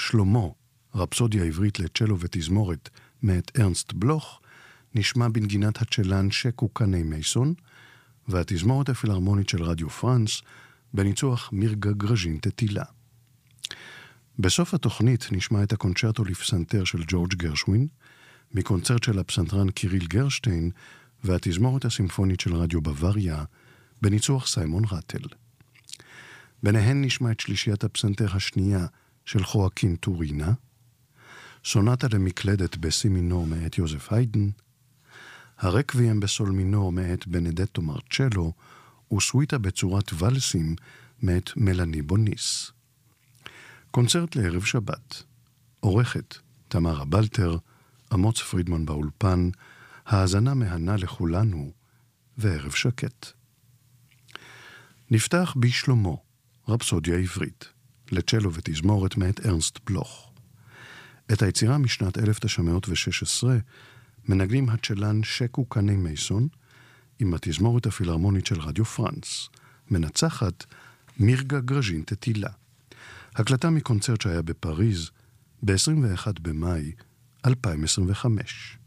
שלמה, רפסודיה עברית לצ'לו ותזמורת מאת ארנסט בלוך, נשמע בנגינת הצ'לן שקו קני מייסון, והתזמורת הפילהרמונית של רדיו פרנס, בניצוח מירגה גרז'ין תטילה. בסוף התוכנית נשמע את הקונצ'רטו לפסנתר של ג'ורג' גרשווין, מקונצרט של הפסנתרן קיריל גרשטיין, והתזמורת הסימפונית של רדיו בוואריה, בניצוח סיימון רטל. ביניהן נשמע את שלישיית הפסנתר השנייה של חואקין טורינה, סונטה למקלדת בסי מינור מאת יוזף היידן, הרקוויאם בסול מינור מאת בנדטו מרצ'לו, וסוויטה בצורת ולסים מאת מלאני בוניס. קונצרט לערב שבת. עורכת תמרה בלטר, אמוץ פרידמן באולפן, האזנה מהנה לכולנו, וערב שקט. נפתח בשלמה, רפסודיה עברית, לצ'לו ותזמורת מאת ארנסט בלוך. את היצירה משנת 1916 מנגנים הצ'לן שקו קני מייסון, עם התזמורת הפילהרמונית של רדיו פרנס, מנצחת מירגה גרז'ין תטילה. הקלטה מקונצרט שהיה בפריז ב-21 במאי 2025.